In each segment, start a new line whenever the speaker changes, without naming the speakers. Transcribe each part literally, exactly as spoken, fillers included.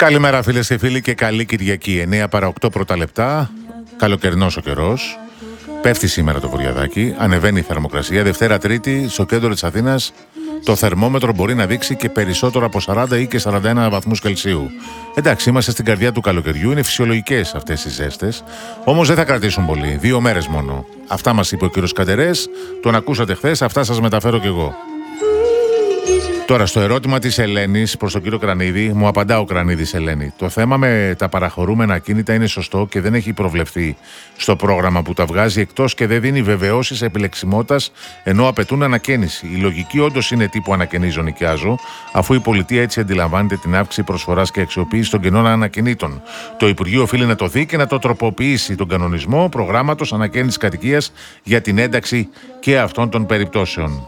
Καλημέρα φίλες και φίλοι και καλή Κυριακή. εννέα παρά οκτώ πρώτα λεπτά. Καλοκαιρινός ο καιρός. Πέφτει σήμερα το βορειαδάκι. Ανεβαίνει η θερμοκρασία. Δευτέρα Τρίτη στο κέντρο της Αθήνας το θερμόμετρο μπορεί να δείξει και περισσότερο από σαράντα ή και σαράντα ένα βαθμούς Κελσίου. Εντάξει, είμαστε στην καρδιά του καλοκαιριού. Είναι φυσιολογικές αυτές οι ζέστες. Όμως δεν θα κρατήσουν πολύ. Δύο μέρες μόνο. Αυτά μας είπε ο κύριος Καντερές. Τον ακούσατε χθες. Αυτά σας μεταφέρω κι εγώ. Τώρα, στο ερώτημα της Ελένης προς τον κύριο Κρανίδη, μου απαντά ο Κρανίδης Ελένη. Το θέμα με τα παραχωρούμενα ακίνητα είναι σωστό και δεν έχει προβλεφθεί στο πρόγραμμα που τα βγάζει, εκτός και δεν δίνει βεβαιώσεις επιλεξιμότητας ενώ απαιτούν ανακαίνιση. Η λογική όντως είναι τύπου ανακαινίζω νοικιάζω, αφού η πολιτεία έτσι αντιλαμβάνεται την αύξηση προσφοράς και αξιοποίηση των κενών ανακαινήτων. Το Υπουργείο οφείλει να το δει και να το τροποποιήσει τον κανονισμό προγράμματος ανακαίνησης κατοικίας για την ένταξη και αυτών των περιπτώσεων.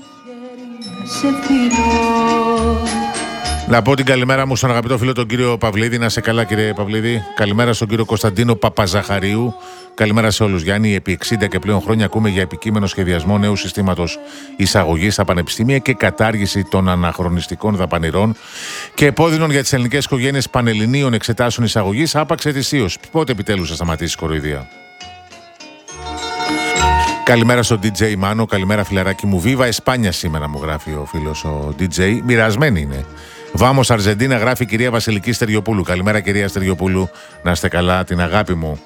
Να πω την καλημέρα μου στον αγαπητό φίλο τον κύριο Παυλίδη. Να σε καλά, κύριε Παυλίδη. Καλημέρα στον κύριο Κωνσταντίνο Παπαζαχαρίου. Καλημέρα σε όλους. Γιάννη, επί εξήντα και πλέον χρόνια ακούμε για επικείμενο σχεδιασμό νέου συστήματος εισαγωγής στα πανεπιστήμια και κατάργηση των αναχρονιστικών δαπανηρών και επώδυνων για τις ελληνικές οικογένειες πανελληνίων εξετάσεων εισαγωγής άπαξ ετησίως. Πότε επιτέλους θα σταματήσει η κοροϊδία? Καλημέρα στον ντι τζέι Μάνο, καλημέρα φιλαράκι μου. Βίβα Εσπάνια σήμερα μου γράφει ο φίλος ο ντι τζέι. Μοιρασμένη είναι. Βάμος Αρζεντίνα γράφει η κυρία Βασιλική Στεριοπούλου. Καλημέρα κυρία Στεριοπούλου, να είστε καλά, την αγάπη μου.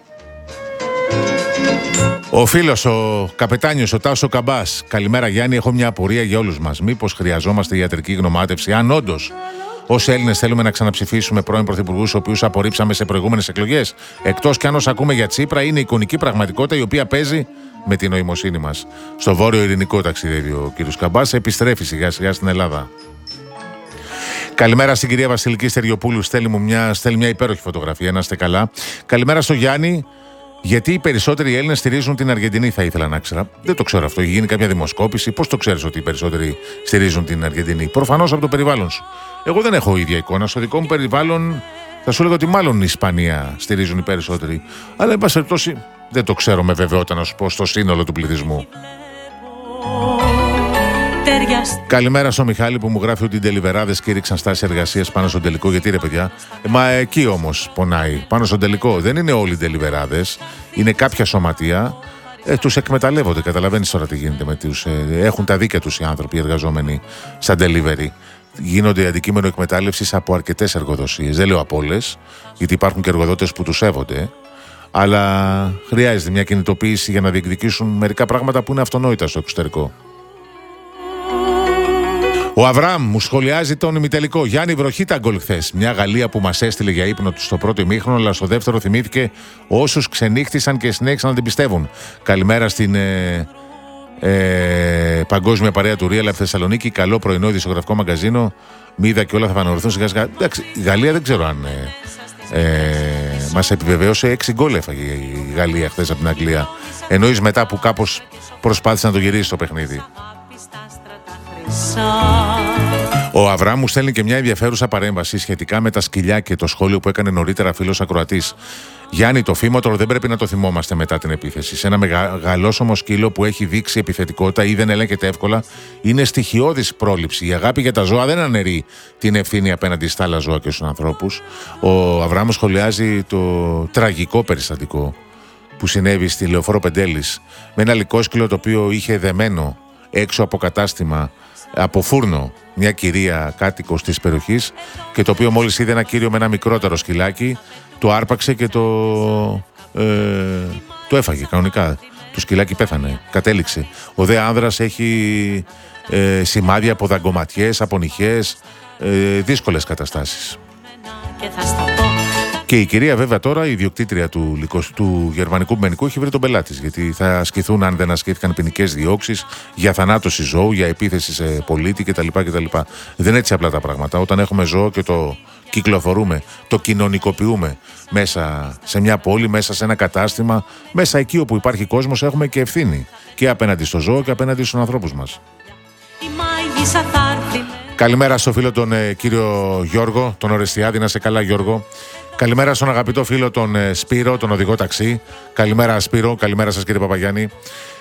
Ο φίλος, ο καπετάνιος, ο Τάσο Καμπάς. Καλημέρα Γιάννη, έχω μια απορία για όλους μας. Μήπως χρειαζόμαστε ιατρική γνωμάτευση, αν όντως ως Έλληνες θέλουμε να ξαναψηφίσουμε πρώην πρωθυπουργούς, οποίους απορρίψαμε σε προηγούμενες εκλογές? Εκτός κι αν όσα ακούμε για Τσίπρα είναι εικονική πραγματικότητα η οποία παίζει με την νοημοσύνη μας. Στο βόρειο ειρηνικό ταξιδεύει ο κύριος Καμπάς, επιστρέφει σιγά σιγά στην Ελλάδα. Καλημέρα στην κυρία Βασιλική Στεριοπούλου, στέλνει μου μια, στέλνει μια υπέροχη φωτογραφία, να είστε καλά. Καλημέρα στο Γιάννη. Γιατί οι περισσότεροι Έλληνες στηρίζουν την Αργεντινή, θα ήθελα να ξέρω. Δεν το ξέρω αυτό. Έχει γίνει κάποια δημοσκόπηση? Πώς το ξέρεις ότι οι περισσότεροι στηρίζουν την Αργεντινή? Προφανώς από το περιβάλλον σου. Εγώ δεν έχω ίδια εικόνα. Στο δικό μου περιβάλλον θα σου λέγω ότι μάλλον η Ισπανία στηρίζουν οι περισσότεροι. Αλλά εν πάση περιπτώσει δεν το ξέρω με βεβαιότητα να σου πω στο σύνολο του πληθυσμού. Καλημέρα στο Μιχάλη που μου γράφει ότι οι ντελιβεράδες κήρυξαν στάση εργασίας πάνω στον τελικό. Γιατί ρε παιδιά? Ε, μα εκεί όμως πονάει. Πάνω στον τελικό δεν είναι όλοι οι ντελιβεράδες. Είναι κάποια σωματεία. Ε, τους εκμεταλλεύονται. Καταλαβαίνεις τώρα τι γίνεται με τους. Ε, έχουν τα δίκαια τους οι άνθρωποι οι εργαζόμενοι στα delivery. Γίνονται αντικείμενο εκμετάλλευσης από αρκετές εργοδοσίες. Δεν λέω από όλες, γιατί υπάρχουν και εργοδότες που τους σέβονται. Αλλά χρειάζεται μια κινητοποίηση για να διεκδικήσουν μερικά πράγματα που είναι αυτονόητα στο εξωτερικό. Ο Αβραάμ μου σχολιάζει τον ημιτελικό. Γιάννη, βροχή τα γκολ χθες. Μια Γαλλία που μας έστειλε για ύπνο του στο πρώτο ημίχρονο, αλλά στο δεύτερο θυμήθηκε όσους ξενύχτησαν και συνέχισαν να την πιστεύουν. Καλημέρα στην ε, ε, παγκόσμια παρέα του Real Θεσσαλονίκη. Καλό πρωινό ειδησιογραφικό μαγκαζίνο. Μίδα και όλα θα επανορθούν σιγά σιγά. Εντάξει, η Γαλλία δεν ξέρω αν. Ε, ε, μας επιβεβαίωσε έξι γκολ έφαγε η Γαλλία χθες από την Αγγλία. Εννοείς μετά που κάπως προσπάθησε να το γυρίσει το παιχνίδι. Ο Αβραάμ μου στέλνει και μια ενδιαφέρουσα παρέμβαση σχετικά με τα σκυλιά και το σχόλιο που έκανε νωρίτερα φίλος ακροατής. Γιάννη, το φήμοτρο δεν πρέπει να το θυμόμαστε μετά την επίθεση. Σε ένα μεγαλόσωμο σκύλο που έχει δείξει επιθετικότητα ή δεν ελέγχεται εύκολα, είναι στοιχειώδης πρόληψη. Η αγάπη για τα ζώα δεν αναιρεί την ευθύνη απέναντι στα άλλα ζώα και στους ανθρώπους. Ο Αβραάμ σχολιάζει το τραγικό περιστατικό που συνέβη στη Λεωφόρο Πεντέλης με ένα λυκόσκυλο το οποίο είχε δεμένο έξω από κατάστημα, από φούρνο, μια κυρία κάτοικος της περιοχής, και το οποίο μόλις είδε ένα κύριο με ένα μικρότερο σκυλάκι, το άρπαξε και το, ε, το έφαγε κανονικά. Το σκυλάκι πέθανε, κατέληξε. Ο δε άνδρας έχει ε, σημάδια από δαγκωματιές, από νυχές, ε, δύσκολες καταστάσεις. Και η κυρία βέβαια τώρα, η ιδιοκτήτρια του, του γερμανικού μενικού, έχει βρει τον πελάτη. Γιατί θα ασκηθούν, αν δεν ασκήθηκαν, ποινικές διώξεις για θανάτωση ζώου, για επίθεση σε πολίτη κτλ. κτλ. Δεν είναι έτσι απλά τα πράγματα. Όταν έχουμε ζώο και το κυκλοφορούμε, το κοινωνικοποιούμε μέσα σε μια πόλη, μέσα σε ένα κατάστημα, μέσα εκεί όπου υπάρχει κόσμος, έχουμε και ευθύνη. Και απέναντι στο ζώο και απέναντι στους ανθρώπους μας. Καλημέρα στο φίλο τον ε, κύριο Γιώργο, τον Ορεστιάδη. Να σε καλά, Γιώργο. Καλημέρα στον αγαπητό φίλο τον ε, Σπύρο, τον οδηγό ταξί. Καλημέρα, Σπύρο. Καλημέρα σας, κύριε Παπαγιάννη.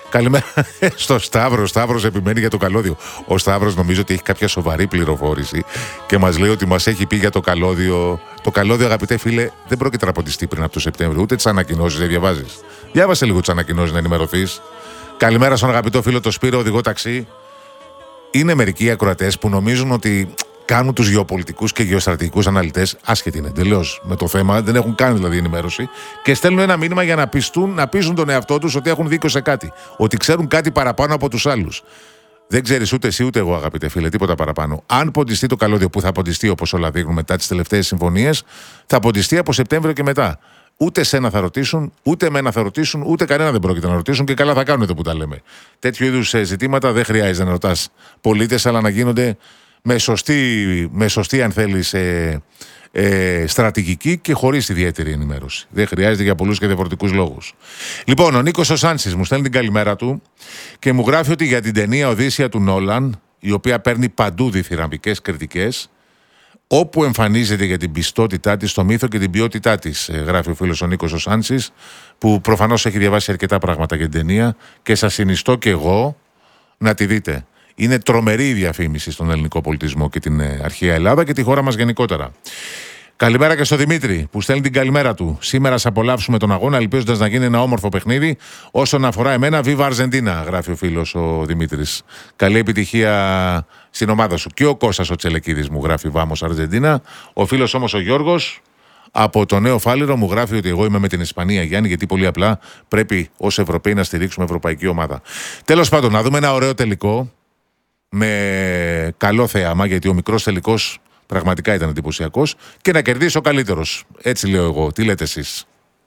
Καλημέρα στο Σταύρο. Ο Σταύρος επιμένει για το καλώδιο. Ο Σταύρος νομίζω ότι έχει κάποια σοβαρή πληροφόρηση και μας λέει ότι μας έχει πει για το καλώδιο. Το καλώδιο, αγαπητέ φίλε, δεν πρόκειται να ποντιστεί πριν από το Σεπτέμβριο. Ούτε τις ανακοινώσεις δεν διαβάζεις. Διάβασε λίγο τις ανακοινώσεις να ενημερωθείς. Καλημέρα στον αγαπητό φίλο το Σπύρο, οδηγό ταξί. Είναι μερικοί ακροατές που νομίζουν ότι κάνουν τους γεωπολιτικούς και γεωστρατηγικούς αναλυτές, άσχετοι είναι εντελώς με το θέμα, δεν έχουν κάνει δηλαδή ενημέρωση, και στέλνουν ένα μήνυμα για να, πιστούν, να πείσουν τον εαυτό τους ότι έχουν δίκιο σε κάτι. Ότι ξέρουν κάτι παραπάνω από τους άλλους. Δεν ξέρεις ούτε εσύ ούτε εγώ, αγαπητέ φίλε, τίποτα παραπάνω. Αν ποντιστεί το καλώδιο, που θα ποντιστεί όπως όλα δείχνουν μετά τις τελευταίες συμφωνίες, θα ποντιστεί από Σεπτέμβριο και μετά. Ούτε σένα θα ρωτήσουν, ούτε εμένα θα ρωτήσουν, ούτε κανένα δεν πρόκειται να ρωτήσουν, και καλά θα κάνουν εδώ που τα λέμε. Τέτοιου είδους ζητήματα δεν χρειάζεται να ρωτάς πολίτες, αλλά να γίνονται με σωστή, με σωστή αν θέλεις, ε, ε, στρατηγική και χωρίς ιδιαίτερη ενημέρωση. Δεν χρειάζεται για πολλούς και διαφορετικούς λόγους. Λοιπόν, ο Νίκος ο Σάνσης μου στέλνει την καλημέρα του και μου γράφει ότι για την ταινία Οδύσσεια του Νόλαν, η οποία παίρνει παντού διθυραμβικές κριτικές, όπου εμφανίζεται για την πιστότητά της, το μύθο και την ποιότητά της, γράφει ο φίλος ο Νίκος ο Σάνσης, που προφανώς έχει διαβάσει αρκετά πράγματα για την ταινία και σας συνιστώ και εγώ να τη δείτε. Είναι τρομερή η διαφήμιση στον ελληνικό πολιτισμό και την αρχαία Ελλάδα και τη χώρα μας γενικότερα. Καλημέρα και στο Δημήτρη που στέλνει την καλημέρα του. Σήμερα θα απολαύσουμε τον αγώνα, ελπίζοντας να γίνει ένα όμορφο παιχνίδι. Όσον αφορά εμένα, Viva Αρζεντίνα, γράφει ο φίλος ο Δημήτρης. Καλή επιτυχία στην ομάδα σου. Και ο Κώστας ο Τσελεκίδης μου γράφει Vamos Αρζεντίνα. Ο φίλος όμως ο Γιώργος από το Νέο Φάληρο μου γράφει ότι εγώ είμαι με την Ισπανία, Γιάννη, γιατί πολύ απλά πρέπει ως Ευρωπαίοι να στηρίξουμε ευρωπαϊκή ομάδα. Τέλος πάντων, να δούμε ένα ωραίο τελικό με καλό θέαμα, γιατί ο μικρός τελικός πραγματικά ήταν εντυπωσιακός, και να κερδίσει ο καλύτερος. Έτσι λέω εγώ. Τι λέτε εσείς?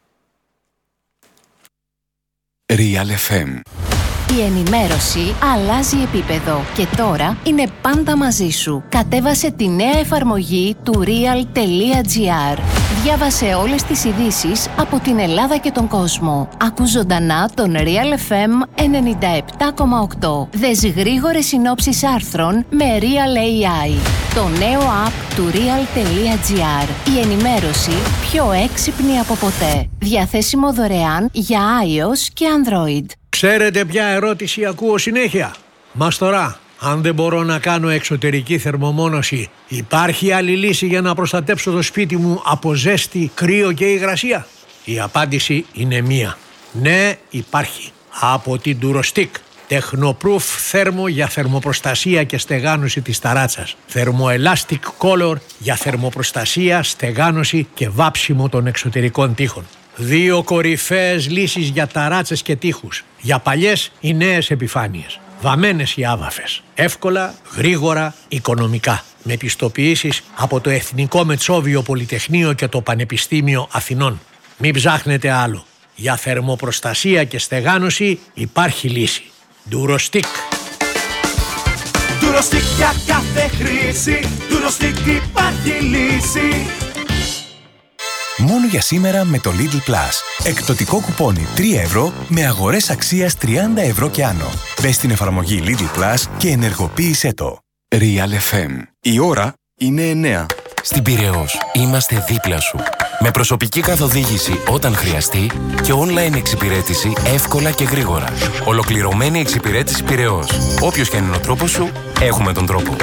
Real εφ εμ.
Η ενημέρωση αλλάζει επίπεδο και τώρα είναι πάντα μαζί σου. Κατέβασε τη νέα εφαρμογή του real.gr. Διάβασε όλες τις ειδήσεις από την Ελλάδα και τον κόσμο. Ακού ζωντανά τον Real εφ εμ ενενήντα επτά κόμμα οκτώ. Δες γρήγορες συνόψεις άρθρων με Real έι άι. Το νέο app του real.gr. Η ενημέρωση πιο έξυπνη από ποτέ. Διαθέσιμο δωρεάν για iOS και Android.
Ξέρετε ποια ερώτηση ακούω συνέχεια? Μαστορά, αν δεν μπορώ να κάνω εξωτερική θερμομόνωση, υπάρχει άλλη λύση για να προστατέψω το σπίτι μου από ζέστη, κρύο και υγρασία? Η απάντηση είναι μία. Ναι, υπάρχει. Από την Durostick. Technoproof θέρμο για θερμοπροστασία και στεγάνωση της ταράτσας. Thermoelastic Color για θερμοπροστασία, στεγάνωση και βάψιμο των εξωτερικών τοίχων. Δύο κορυφαίες λύσεις για ταράτσες και τοίχους. Για παλιές ή νέες επιφάνειες. Βαμμένες ή άβαφες. Εύκολα, γρήγορα, οικονομικά. Με πιστοποιήσεις από το Εθνικό Μετσόβιο Πολυτεχνείο και το Πανεπιστήμιο Αθηνών. Μην ψάχνετε άλλο. Για θερμοπροστασία και στεγάνωση υπάρχει λύση. Durostick.
Durostick για κάθε χρήση. Durostick υπάρχει λύση.
Μόνο για σήμερα με το Lidl Plus. Εκπτωτικό κουπόνι τρία ευρώ με αγορές αξίας τριάντα ευρώ και άνω. Μπες στην εφαρμογή Lidl Plus και ενεργοποίησέ το. Real εφ εμ. Η ώρα είναι εννέα.
Στην Πειραιώς είμαστε δίπλα σου. Με προσωπική καθοδήγηση όταν χρειαστεί και online εξυπηρέτηση εύκολα και γρήγορα. Ολοκληρωμένη εξυπηρέτηση Πειραιώς. Όποιος και αν είναι ο τρόπος σου, έχουμε τον τρόπο.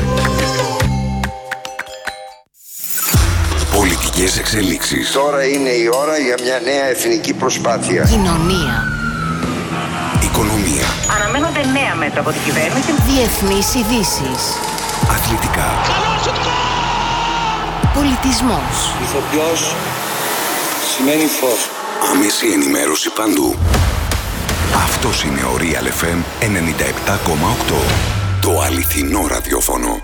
Πολιτικές εξελίξεις.
Τώρα είναι η ώρα για μια νέα εθνική προσπάθεια.
Κοινωνία.
Οικονομία.
Αναμένονται νέα μέτρα από την κυβέρνηση.
Διεθνείς ειδήσεις.
Αθλητικά.
Πολιτισμός.
Ηθοποιός σημαίνει φως.
Άμεση ενημέρωση παντού. Αυτός είναι ο Real εφ εμ ενενήντα επτά κόμμα οκτώ. Το αληθινό ραδιόφωνο.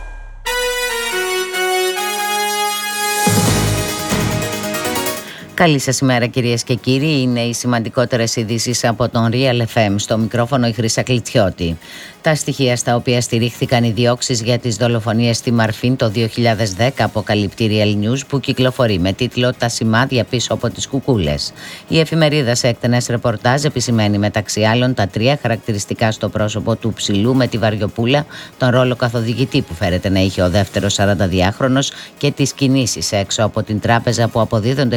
Καλή σας ημέρα κυρίες και κύριοι, είναι οι σημαντικότερες ειδήσεις από τον Real εφ εμ, στο μικρόφωνο η Χρύσα Κλιτσιώτη. Τα στοιχεία στα οποία στηρίχθηκαν οι διώξεις για τις δολοφονίες στη Μαρφίν το δύο χιλιάδες δέκα αποκαλύπτει Real News, που κυκλοφορεί με τίτλο «Τα σημάδια πίσω από τις κουκούλες». Η εφημερίδα σε εκτενές ρεπορτάζ επισημαίνει μεταξύ άλλων τα τρία χαρακτηριστικά στο πρόσωπο του ψηλού με τη βαριοπούλα, τον ρόλο καθοδηγητή που φέρεται να είχε ο δεύτερος σαρανταδυάχρονος και τις κινήσεις έξω από την τράπεζα που αποδίδονται στις σαρανταεπτά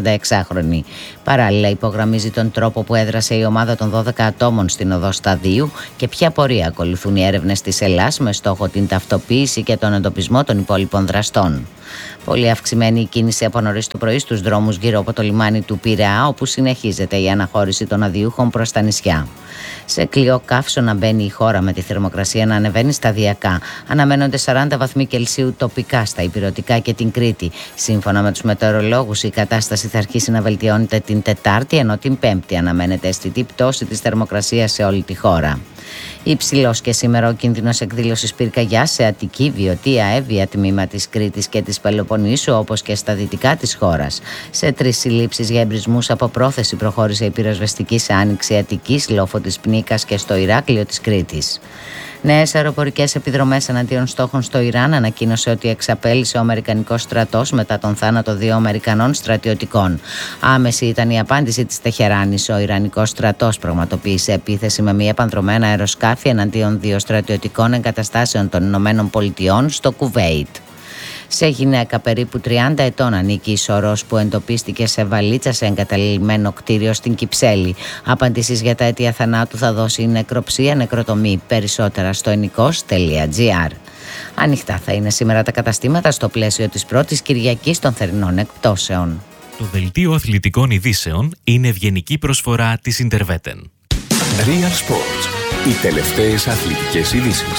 σαρανταεξάχρονη. Παράλληλα, υπογραμμίζει τον τρόπο που έδρασε η ομάδα των δώδεκα ατόμων στην οδό Σταδίου και ποια πορεία ακολουθούν οι έρευνες της Ελλάς με στόχο την ταυτοποίηση και τον εντοπισμό των υπόλοιπων δραστών. Πολύ αυξημένη η κίνηση από νωρίς το πρωί στους δρόμους γύρω από το λιμάνι του Πειραιά, όπου συνεχίζεται η αναχώρηση των αδιούχων προς τα νησιά. Σε κλειό καύσωνα μπαίνει η χώρα με τη θερμοκρασία να ανεβαίνει σταδιακά. Αναμένονται σαράντα βαθμοί Κελσίου τοπικά στα Ηπειρωτικά και την Κρήτη. Σύμφωνα με τους μετεωρολόγους, η κατάσταση θα αρχίσει να βελτιώνεται την Τετάρτη, ενώ την Πέμπτη αναμένεται αισθητή πτώση της θερμοκρασίας σε όλη τη χώρα. Υψηλός και σήμερα ο κίνδυνος εκδήλωσης πυρκαγιάς σε Αττική, Βιωτία, Εύβοια τμήμα της Κρήτης και της Πελοποννήσου, όπως και στα δυτικά της χώρας. Σε τρεις συλλήψεις για εμπρισμούς από πρόθεση προχώρησε η πυροσβεστική σε Άνοιξη Αττικής, Λόφο της Πνίκας και στο Ηράκλειο της Κρήτης. Νέες αεροπορικές επιδρομές εναντίον στόχων στο Ιράν ανακοίνωσε ότι εξαπέλυσε ο Αμερικανικός στρατός μετά τον θάνατο δύο Αμερικανών στρατιωτικών. Άμεση ήταν η απάντηση της Τεχεράνης. Ο Ιρανικός στρατός πραγματοποίησε επίθεση με μη επανδρομένα αεροσκάφη εναντίον δύο στρατιωτικών εγκαταστάσεων των Ηνωμένων Πολιτειών στο Κουβέιτ. Σε γυναίκα περίπου τριάντα ετών ανήκει η σωρός που εντοπίστηκε σε βαλίτσα σε εγκαταλειμμένο κτίριο στην Κυψέλη. Απαντήσεις για τα αίτια θανάτου θα δώσει η νεκροψία νεκροτομή. Περισσότερα στο ενικός τελεία τζι άρ. Ανοιχτά θα είναι σήμερα τα καταστήματα στο πλαίσιο της πρώτης Κυριακής των θερινών εκπτώσεων.
Το δελτίο αθλητικών ειδήσεων είναι ευγενική προσφορά της Interveten.
Real Sports. Οι τελευταίες αθλητικές ειδήσεις.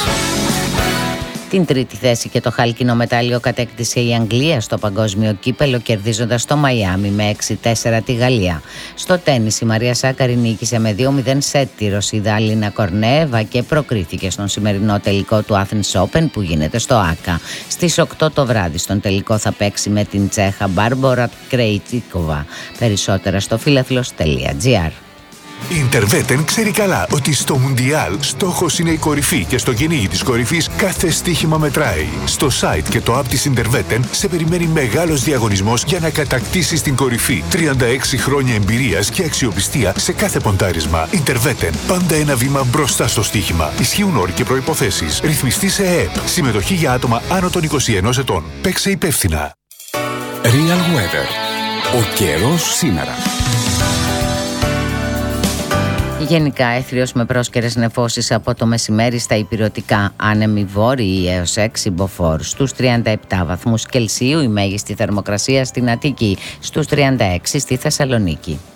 Την τρίτη θέση και το χάλκινο μετάλλιο κατέκτησε η Αγγλία στο παγκόσμιο κύπελο, κερδίζοντας το Μαϊάμι με έξι τέσσερα τη Γαλλία. Στο τένις η Μαρία Σάκαρη νίκησε με δύο μηδέν σετ τη Ρωσίδα Αλίνα Κορνέεβα και προκρίθηκε στον σημερινό τελικό του Athens Open που γίνεται στο Άκα. Στις οκτώ το βράδυ στον τελικό θα παίξει με την Τσέχα Μπάρμπορα Κρέιτσικοβα. Περισσότερα στο φίλαθλος τελεία τζι άρ.
Η Interveten ξέρει καλά ότι στο Μουντιάλ στόχος είναι η κορυφή και στο κυνήγι της κορυφής κάθε στοίχημα μετράει. Στο site και το app της Interveten σε περιμένει μεγάλος διαγωνισμός για να κατακτήσεις την κορυφή. τριάντα έξι χρόνια εμπειρίας και αξιοπιστία σε κάθε ποντάρισμα. Interveten. Πάντα ένα βήμα μπροστά στο στοίχημα. Ισχύουν όροι και προϋποθέσεις. Ρυθμιστή σε ΕΕΠ. Συμμετοχή για άτομα άνω των είκοσι ενός ετών. Παίξε υπεύθυνα.
Real Weather. Ο καιρός σήμερα.
Γενικά έθριος με πρόσκαιρες νεφώσεις από το μεσημέρι στα Ηπειρωτικά, άνεμοι βόρειοι έως έξι μποφόρ. Στους τριάντα επτά βαθμούς Κελσίου η μέγιστη θερμοκρασία στην Αττική, στους τριάντα έξι στη Θεσσαλονίκη.